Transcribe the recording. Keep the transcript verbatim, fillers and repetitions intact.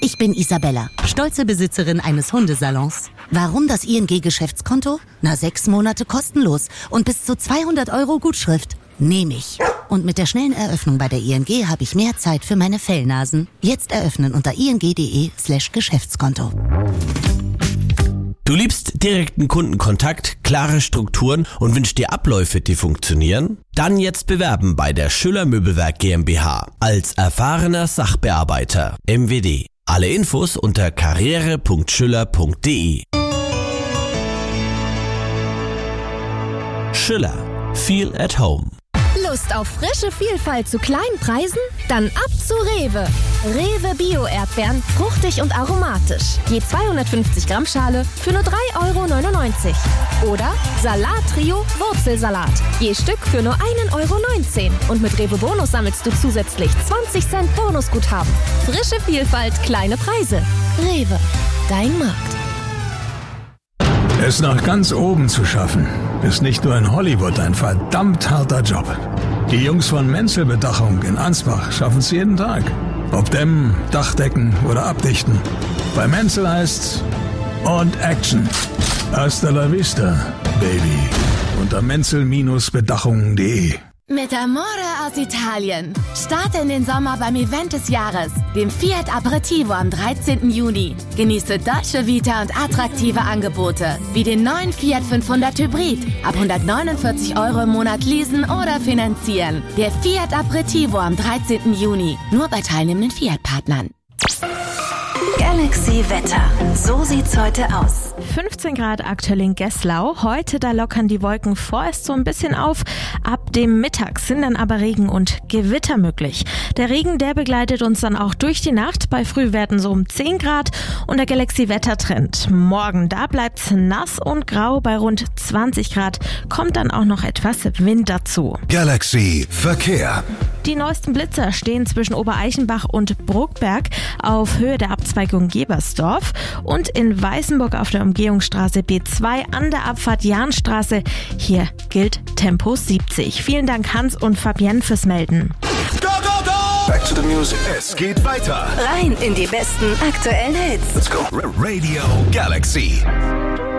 Ich bin Isabella, stolze Besitzerin eines Hundesalons. Warum das I N G-Geschäftskonto? Na, sechs Monate kostenlos und bis zu zweihundert Euro Gutschrift. Nehme ich. Und mit der schnellen Eröffnung bei der I N G habe ich mehr Zeit für meine Fellnasen. Jetzt eröffnen unter ing.de slash Geschäftskonto. Du liebst direkten Kundenkontakt, klare Strukturen und wünschst dir Abläufe, die funktionieren? Dann jetzt bewerben bei der Schüller Möbelwerk GmbH als erfahrener Sachbearbeiter. M W D. Alle Infos unter karriere punkt schüller punkt de. Schüller. Feel at home. Lust auf frische Vielfalt zu kleinen Preisen? Dann ab zu Rewe. Rewe Bio-Erdbeeren, fruchtig und aromatisch. Je zweihundertfünfzig Gramm Schale für nur drei Euro neunundneunzig. Oder Salat-Trio Wurzelsalat. Je Stück für nur ein Euro neunzehn. Und mit Rewe Bonus sammelst du zusätzlich zwanzig Cent Bonusguthaben. Frische Vielfalt, kleine Preise. Rewe, dein Markt. Es nach ganz oben zu schaffen, ist nicht nur in Hollywood ein verdammt harter Job. Die Jungs von Menzel Bedachung in Ansbach schaffen es jeden Tag. Ob dämmen, Dachdecken oder abdichten. Bei Menzel heißt's und Action. Hasta la vista, Baby. Unter menzel Bedachung punkt de. Mit Amore aus Italien. Starte in den Sommer beim Event des Jahres, dem Fiat Aperitivo am dreizehnten Juni. Genieße Dolce Vita und attraktive Angebote, wie den neuen Fiat fünfhundert Hybrid. Ab hundertneunundvierzig Euro im Monat leasen oder finanzieren. Der Fiat Aperitivo am dreizehnten Juni. Nur bei teilnehmenden Fiat-Partnern. Galaxy Wetter. So sieht's heute aus. fünfzehn Grad aktuell in Gesslau. Heute, da lockern die Wolken vorerst so ein bisschen auf. Ab dem Mittag sind dann aber Regen und Gewitter möglich. Der Regen, der begleitet uns dann auch durch die Nacht. Bei Frühwerten so um zehn Grad und der Galaxy-Wettertrend. Morgen, da bleibt's nass und grau bei rund zwanzig Grad. Kommt dann auch noch etwas Wind dazu. Galaxy Verkehr. Die neuesten Blitzer stehen zwischen Obereichenbach und Bruckberg auf Höhe der Abzweigung Gebersdorf und in Weißenburg auf der Umgehungsstraße B zwei an der Abfahrt Jahnstraße. Hier gilt Tempo siebzig. Vielen Dank Hans und Fabienne fürs Melden. Go, go, go! Back to the music. Es geht weiter. Rein in die besten aktuellen Hits. Let's go. Radio Galaxy.